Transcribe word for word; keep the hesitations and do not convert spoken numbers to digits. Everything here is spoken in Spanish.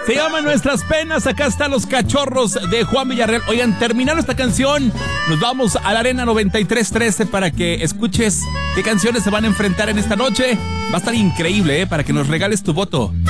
Se llama Nuestras Penas. Acá están Los Cachorros de Juan Villarreal. Oigan, terminando esta canción, nos vamos a la Arena noventa y tres trece para que escuches qué canciones se van a enfrentar en esta noche. Va a estar increíble, ¿eh? Para que nos regales tu voto.